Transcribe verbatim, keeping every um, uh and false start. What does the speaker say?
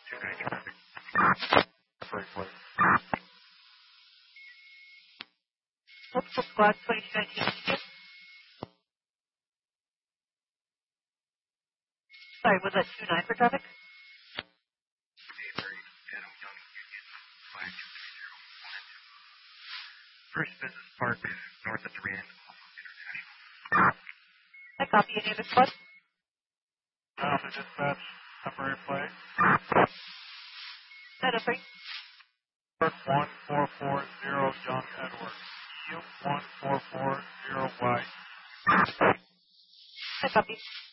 Multiple squad twenty nineteen. Sorry, was that two nine for traffic? First Business Park, north of Durant. I copy. Any other squad? Alpha dispatch, temporary play. nine oh three. one four four zero, John Edwards. U one four four zero Y. I copy.